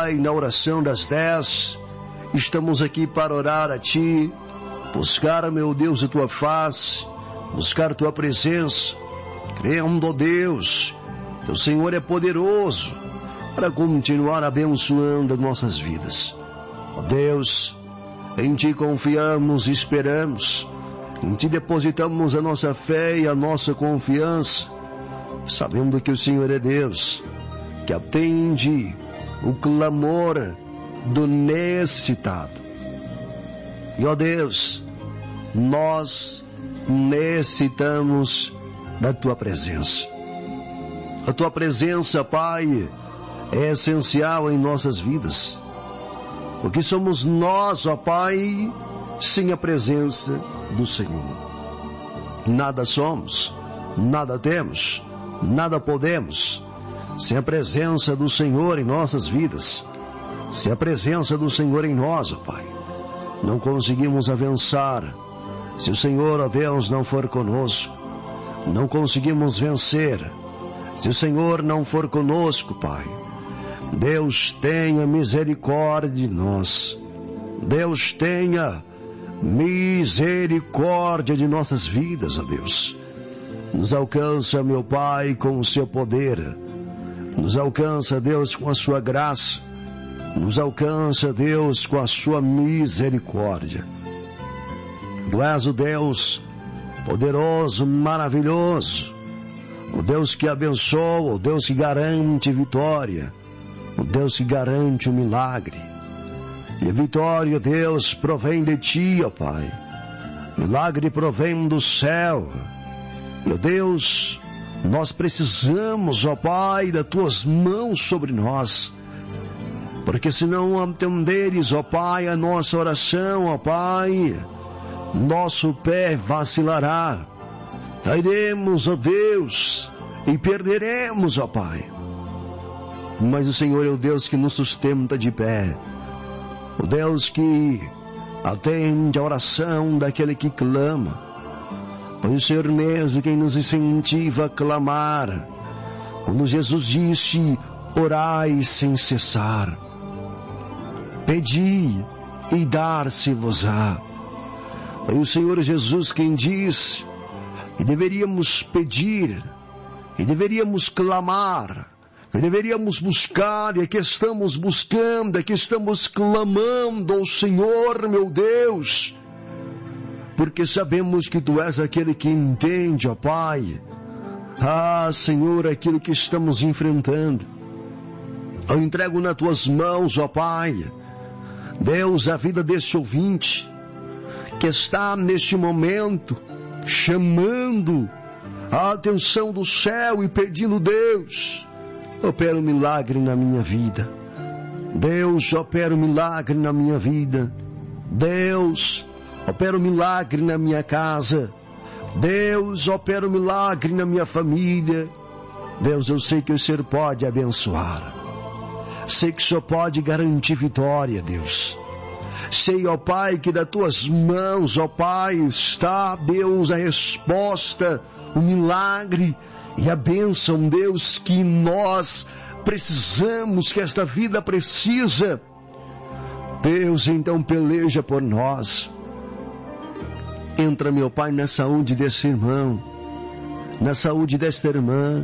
Pai, na oração das 10, estamos aqui para orar a Ti, buscar, meu Deus, a Tua face, buscar a Tua presença, crendo, ó Deus, que o Senhor é poderoso para continuar abençoando as nossas vidas. Ó Deus, em Ti confiamos e esperamos, em Ti depositamos a nossa fé e a nossa confiança, sabendo que o Senhor é Deus, que atende o clamor do necessitado. E, ó Deus, nós necessitamos da Tua presença. A Tua presença, Pai, é essencial em nossas vidas, porque somos nós, ó Pai, sem a presença do Senhor. Nada somos, nada temos, nada podemos, sem a presença do Senhor em nossas vidas, sem a presença do Senhor em nós, ó Pai. Não conseguimos avançar se o Senhor, ó Deus, não for conosco. Não conseguimos vencer se o Senhor não for conosco, Pai. Deus tenha misericórdia de nós. Deus tenha misericórdia de nossas vidas, ó Deus. Nos alcança, meu Pai, com o Seu poder. Nos alcança, Deus, com a Sua graça. Nos alcança, Deus, com a Sua misericórdia. Tu és o Deus poderoso, maravilhoso, o Deus que abençoa, o Deus que garante vitória, o Deus que garante o milagre. E a vitória, Deus, provém de Ti, ó Pai. Milagre provém do céu. Meu Deus, nós precisamos, ó Pai, das Tuas mãos sobre nós. Porque se não atenderes, ó Pai, a nossa oração, ó Pai, nosso pé vacilará. Cairemos, ó Deus, e perderemos, ó Pai. Mas o Senhor é o Deus que nos sustenta de pé. O Deus que atende a oração daquele que clama. Pois o Senhor mesmo quem nos incentiva a clamar. Quando Jesus disse, orai sem cessar. Pedi e dar-se-vos-á. Foi o Senhor Jesus quem diz que deveríamos pedir, que deveríamos clamar, que deveríamos buscar, e aqui estamos buscando, aqui estamos clamando ao Senhor, meu Deus, porque sabemos que Tu és aquele que entende, ó Pai. Ah, Senhor, aquilo que estamos enfrentando, eu entrego nas Tuas mãos, ó Pai. Deus, a vida desse ouvinte que está neste momento chamando a atenção do céu e pedindo, Deus, opera um milagre na minha vida. Deus, opera um milagre na minha vida. Deus, opera um milagre na minha casa. Deus, opera um milagre na minha família. Deus, eu sei que o Senhor pode abençoar. Sei que o Senhor pode garantir vitória, Deus. Sei, ó Pai, que das Tuas mãos, ó Pai, está, Deus, a resposta, o milagre e a bênção, Deus, que nós precisamos, que esta vida precisa. Deus, então peleja por nós. Entra, meu Pai, na saúde desse irmão, na saúde desta irmã.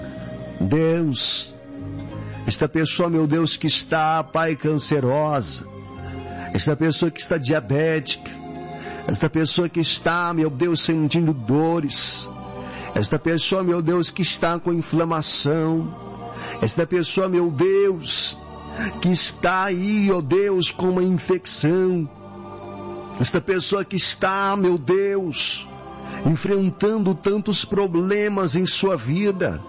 Deus, esta pessoa, meu Deus, que está, Pai, cancerosa, esta pessoa que está diabética, esta pessoa que está, meu Deus, sentindo dores, esta pessoa, meu Deus, que está com inflamação, esta pessoa, meu Deus, que está aí, ó Deus, com uma infecção, esta pessoa que está, meu Deus, enfrentando tantos problemas em sua vida,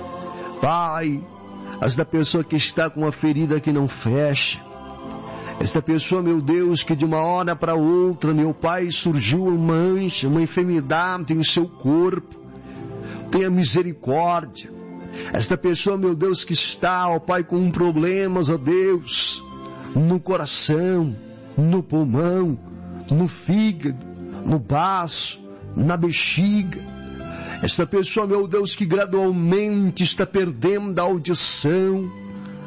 Pai, esta pessoa que está com uma ferida que não fecha, esta pessoa, meu Deus, que de uma hora para outra, meu Pai, surgiu uma mancha, uma enfermidade em seu corpo, tenha misericórdia. Esta pessoa, meu Deus, que está, ó Pai, com problemas, ó Deus, no coração, no pulmão, no fígado, no baço, na bexiga. Esta pessoa, meu Deus, que gradualmente está perdendo a audição.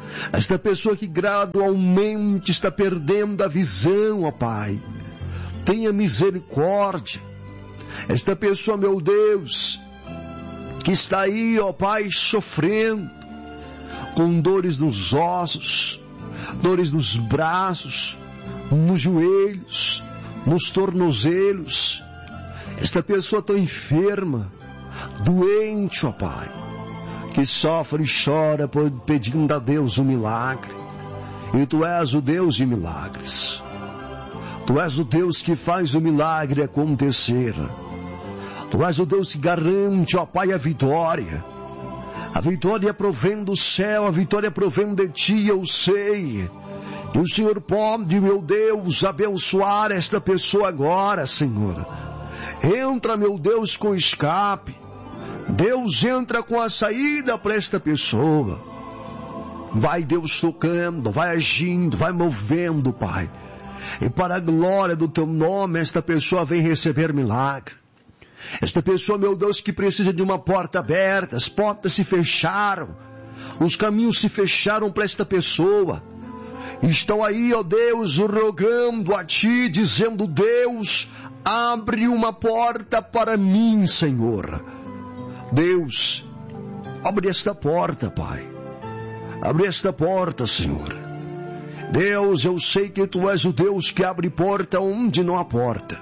Esta pessoa que gradualmente está perdendo a visão, ó Pai, tenha misericórdia. Esta pessoa, meu Deus, que está aí, ó Pai, sofrendo, com dores nos ossos, dores nos braços, nos joelhos, nos tornozelos. Esta pessoa tão enferma, doente, ó Pai, que sofre e chora pedindo a Deus um milagre. E Tu és o Deus de milagres. Tu és o Deus que faz o milagre acontecer. Tu és o Deus que garante, ó Pai, a vitória. A vitória provém do céu, a vitória provém de Ti, eu sei. E o Senhor pode, meu Deus, abençoar esta pessoa agora, Senhor. Entra, meu Deus, com escape. Deus, entra com a saída para esta pessoa. Vai, Deus, tocando, vai agindo, vai movendo, Pai. E para a glória do Teu nome, esta pessoa vem receber milagre. Esta pessoa, meu Deus, que precisa de uma porta aberta, as portas se fecharam, os caminhos se fecharam para esta pessoa. Estão aí, ó Deus, rogando a Ti, dizendo: Deus, abre uma porta para mim, Senhor. Deus, abre esta porta, Pai. Abre esta porta, Senhor. Deus, eu sei que Tu és o Deus que abre porta onde não há porta.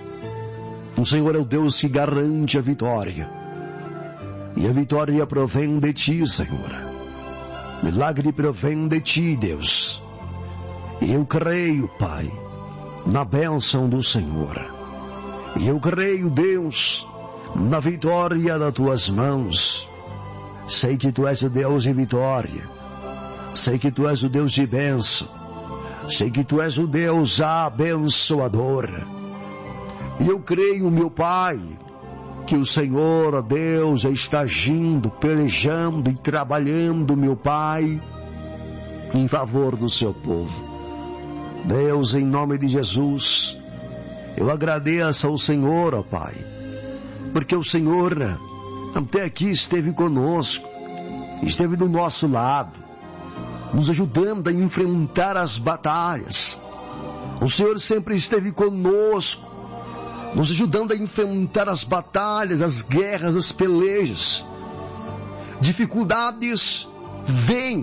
O Senhor é o Deus que garante a vitória. E a vitória provém de Ti, Senhor. Milagre provém de Ti, Deus. E eu creio, Pai, na bênção do Senhor. E eu creio, Deus, na vitória das Tuas mãos. Sei que Tu és o Deus de vitória. Sei que Tu és o Deus de bênção. Sei que Tu és o Deus abençoador. E eu creio, meu Pai, que o Senhor, ó Deus, já está agindo, pelejando e trabalhando, meu Pai, em favor do Seu povo. Deus, em nome de Jesus, eu agradeço ao Senhor, ó Pai, porque o Senhor até aqui esteve conosco, esteve do nosso lado, nos ajudando a enfrentar as batalhas. O Senhor sempre esteve conosco, nos ajudando a enfrentar as batalhas, as guerras, as pelejas. Dificuldades vêm,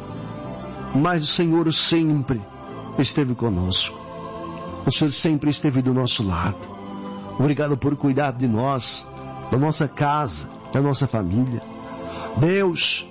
mas o Senhor sempre esteve conosco. O Senhor sempre esteve do nosso lado. Obrigado por cuidar de nós, da nossa casa, da nossa família. Deus,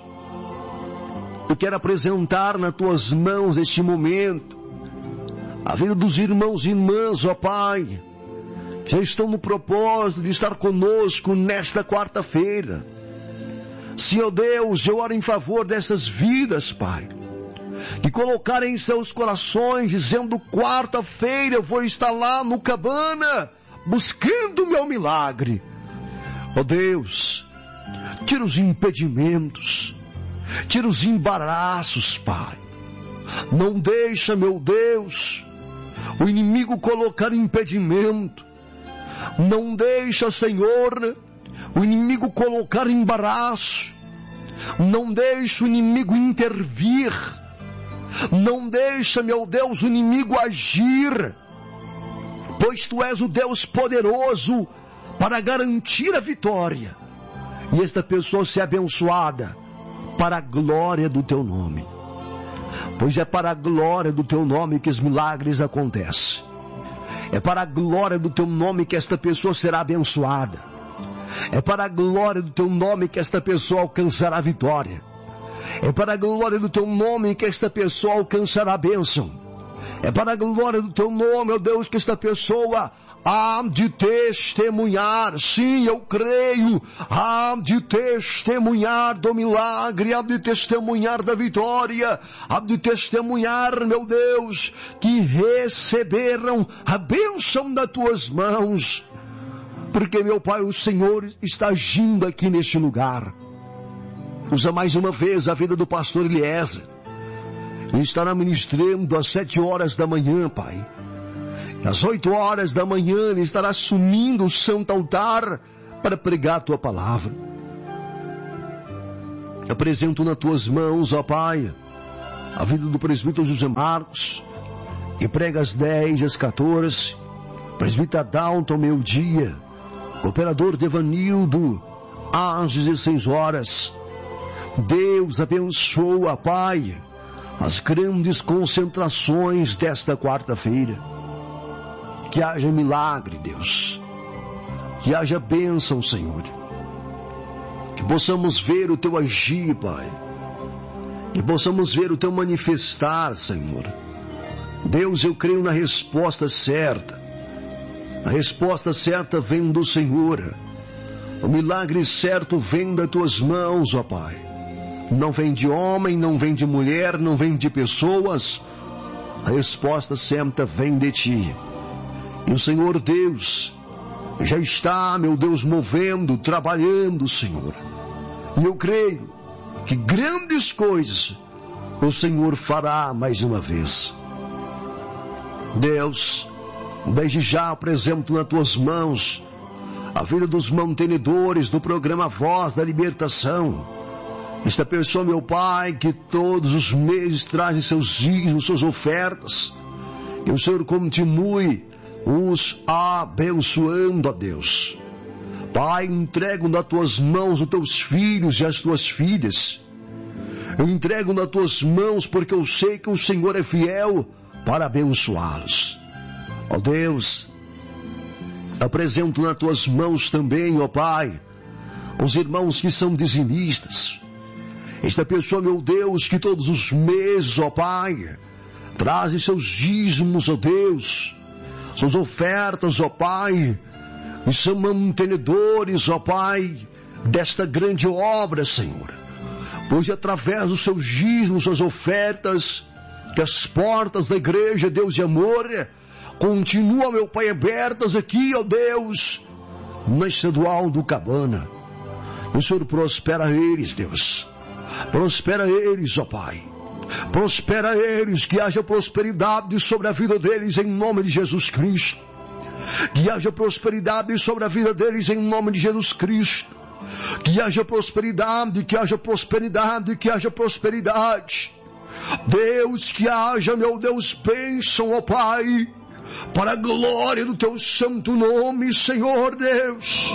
eu quero apresentar nas Tuas mãos este momento a vida dos irmãos e irmãs, ó Pai, que já estão no propósito de estar conosco nesta quarta-feira. Senhor Deus, eu oro em favor dessas vidas, Pai, que colocarem em seus corações, dizendo: quarta-feira eu vou estar lá no Cabana, buscando o meu milagre. Ó Deus, tira os impedimentos, tira os embaraços, Pai. Não deixa, meu Deus, o inimigo colocar impedimento. Não deixa, Senhor, o inimigo colocar embaraço. Não deixa o inimigo intervir. Não deixa, meu Deus, o inimigo agir. Pois Tu és o Deus poderoso para garantir a vitória. E esta pessoa ser abençoada para a glória do Teu nome. Pois é para a glória do Teu nome que os milagres acontecem. É para a glória do Teu nome que esta pessoa será abençoada. É para a glória do Teu nome que esta pessoa alcançará a vitória. É para a glória do Teu nome que esta pessoa alcançará a bênção. É para a glória do Teu nome, ó Deus, que esta pessoa há de testemunhar. Sim, eu creio. Há de testemunhar do milagre, há de testemunhar da vitória, há de testemunhar, meu Deus, que receberam a bênção das Tuas mãos. Porque, meu Pai, o Senhor está agindo aqui neste lugar. Usa mais uma vez a vida do pastor Eliezer. Ele estará ministrando às 7 horas da manhã, Pai. Às 8 horas da manhã ele estará assumindo o santo altar para pregar a Tua palavra. Apresento nas Tuas mãos, ó Pai, a vida do presbítero José Marcos, que prega às 10, às 14, presbítero Adalto ao meio-dia, cooperador Devanildo, às 16 horas. Deus abençoa, Pai, as grandes concentrações desta quarta-feira. Que haja milagre, Deus. Que haja bênção, Senhor. Que possamos ver o Teu agir, Pai. Que possamos ver o Teu manifestar, Senhor. Deus, eu creio na resposta certa. A resposta certa vem do Senhor. O milagre certo vem das Tuas mãos, ó Pai. Não vem de homem, não vem de mulher, não vem de pessoas. A resposta certa vem de Ti. E o Senhor Deus já está, meu Deus, movendo, trabalhando, Senhor. E eu creio que grandes coisas o Senhor fará mais uma vez. Deus, desde já apresento nas Tuas mãos a vida dos mantenedores do programa Voz da Libertação. Esta pessoa, meu Pai, que todos os meses trazem seus dízimos, suas ofertas. Que o Senhor continue os abençoando, ó Deus. Pai, entrego nas Tuas mãos os Teus filhos e as Tuas filhas. Eu entrego nas Tuas mãos porque eu sei que o Senhor é fiel para abençoá-los. Ó Deus, apresento nas Tuas mãos também, ó Pai, os irmãos que são dizimistas. Esta pessoa, meu Deus, que todos os meses, ó Pai, trazem seus dízimos, ó Deus, suas ofertas, ó Pai, e são mantenedores, ó Pai, desta grande obra, Senhor. Pois através dos seus dízimos, suas ofertas, que as portas da igreja, Deus de amor, continuam, meu Pai, abertas aqui, ó Deus, na estadual do Cabana. O Senhor prospera eles, Deus. Prospera eles, ó Pai. Prospera eles, que haja prosperidade sobre a vida deles em nome de Jesus Cristo. Que haja prosperidade sobre a vida deles em nome de Jesus Cristo. Que haja prosperidade, que haja prosperidade, que haja prosperidade. Deus, que haja, meu Deus, bênção, ó Pai, para a glória do Teu santo nome, Senhor Deus.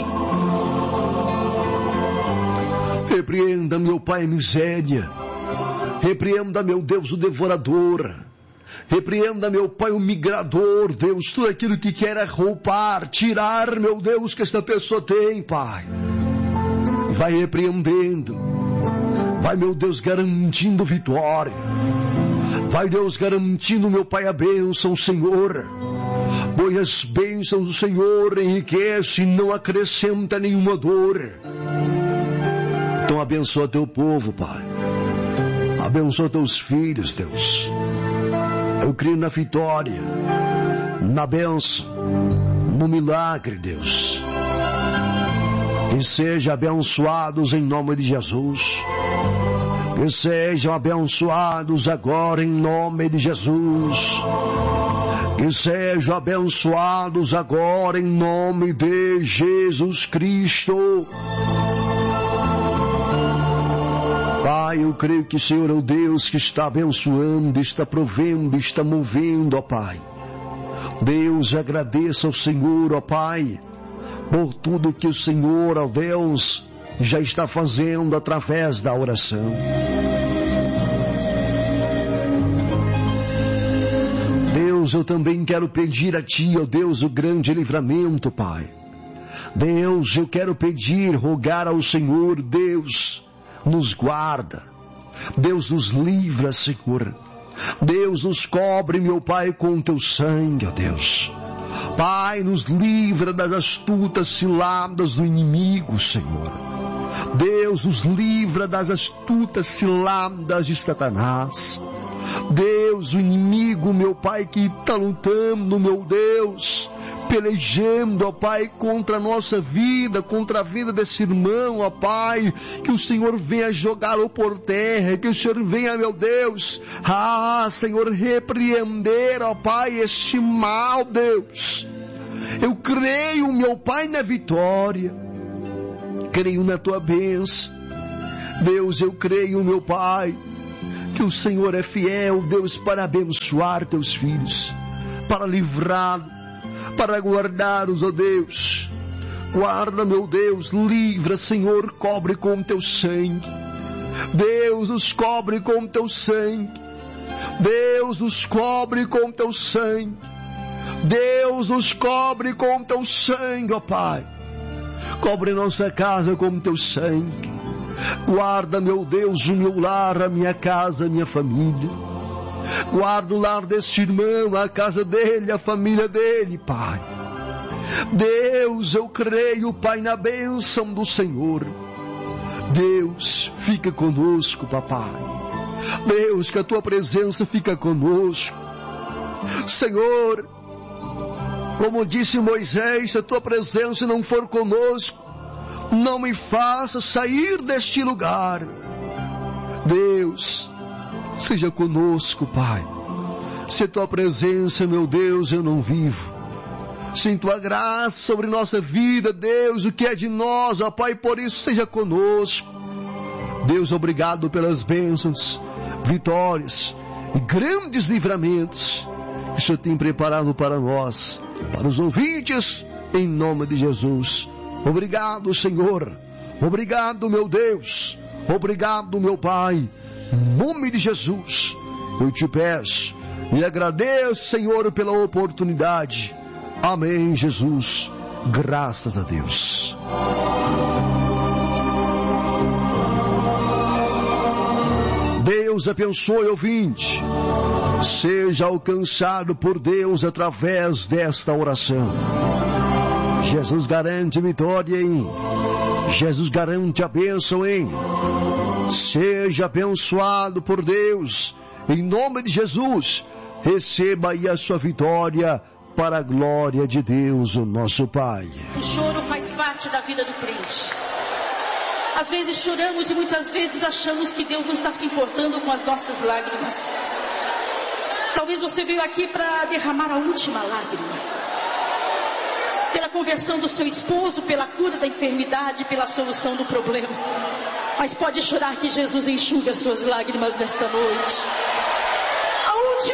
Repreenda, meu Pai, a miséria. Repreenda, meu Deus, o devorador. Repreenda, meu Pai, o migrador, Deus, tudo aquilo que quer roubar, tirar, meu Deus, que esta pessoa tem, Pai. Vai repreendendo. Vai, meu Deus, garantindo vitória. Vai, Deus, garantindo, meu Pai, a bênção, Senhor. Pois as bênçãos do Senhor enriquece e não acrescenta nenhuma dor. Então abençoa Teu povo, Pai. Abençoa Teus filhos, Deus. Eu creio na vitória, na bênção, no milagre, Deus. Que sejam abençoados em nome de Jesus. Que sejam abençoados agora em nome de Jesus. Que sejam abençoados agora em nome de Jesus Cristo. Pai, eu creio que o Senhor é o Deus que está abençoando, está provendo, está movendo, ó Pai. Deus, agradeça ao Senhor, ó Pai, por tudo que o Senhor, ó Deus, já está fazendo através da oração. Deus, eu também quero pedir a Ti, ó Deus, o grande livramento, Pai. Deus, eu quero pedir, rogar ao Senhor, Deus, nos guarda. Deus, nos livra, Senhor. Deus, nos cobre, meu Pai, com Teu sangue, ó Deus. Pai, nos livra das astutas ciladas do inimigo, Senhor. Deus, nos livra das astutas ciladas de Satanás. Deus, o inimigo, meu Pai, que está lutando, meu Deus, pelejando, ó Pai, contra a nossa vida, contra a vida desse irmão, ó Pai, que o Senhor venha jogá-lo por terra, que o Senhor venha, meu Deus, Senhor, repreender, ó Pai, este mal, Deus. Eu creio, meu Pai, na vitória, creio na Tua bênção. Deus, eu creio, meu Pai, que o Senhor é fiel, Deus, para abençoar teus filhos, para livrá-los, para guardar-os, ó Deus. Guarda, meu Deus, livra, Senhor, cobre com teu sangue. Deus, nos cobre com teu sangue. Deus, nos cobre com teu sangue. Deus, nos cobre com teu sangue, ó Pai. Cobre nossa casa com teu sangue. Guarda, meu Deus, o meu lar, a minha casa, a minha família. Guarda o lar deste irmão, a casa dele, a família dele, Pai. Deus, eu creio, Pai, na bênção do Senhor. Deus, fica conosco, papai. Deus, que a tua presença fica conosco. Senhor, como disse Moisés, se a tua presença não for conosco, não me faça sair deste lugar. Deus, seja conosco, Pai. Sem tua presença, meu Deus, eu não vivo. Sem tua graça sobre nossa vida, Deus, o que é de nós, ó Pai, por isso seja conosco. Deus, obrigado pelas bênçãos, vitórias e grandes livramentos que o Senhor tem preparado para nós, para os ouvintes, em nome de Jesus. Obrigado, Senhor. Obrigado, meu Deus. Obrigado, meu Pai. Em nome de Jesus, eu te peço e agradeço, Senhor, pela oportunidade. Amém, Jesus. Graças a Deus. Deus abençoe o ouvinte. Seja alcançado por Deus através desta oração. Jesus garante vitória, hein? Jesus garante a bênção, hein? Seja abençoado por Deus. Em nome de Jesus, receba aí a sua vitória para a glória de Deus, o nosso Pai. O choro faz parte da vida do crente. Às vezes choramos e muitas vezes achamos que Deus não está se importando com as nossas lágrimas. Talvez você veio aqui para derramar a última lágrima. Pela conversão do seu esposo, pela cura da enfermidade, pela solução do problema. Mas pode chorar que Jesus enxuga as suas lágrimas nesta noite.